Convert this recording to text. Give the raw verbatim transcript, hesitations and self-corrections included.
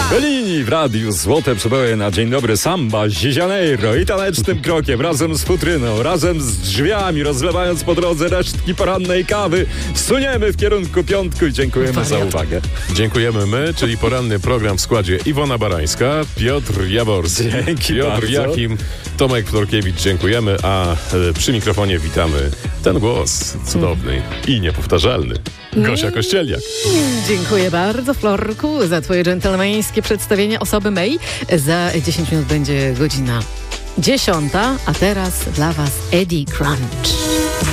Bellini w radiu Złote Przyboje na Dzień Dobry Samba z Janeiro i tanecznym krokiem razem z futryną, razem z drzwiami, rozlewając po drodze resztki porannej kawy, suniemy w kierunku piątku i dziękujemy za uwagę. Dziękujemy my, czyli poranny program w składzie Iwona Barańska, Piotr Jaworski, Dzięki Piotr bardzo. Jachim, Tomek Florkiewicz, dziękujemy, a e, przy mikrofonie witamy ten głos cudowny i niepowtarzalny. Gosia Kościeliak. Dziękuję bardzo, Florku, za twoje dżentelmeńskie przedstawienie osoby May. Za dziesięć minut będzie godzina dziesiąta, a teraz dla was Eddie Crunch.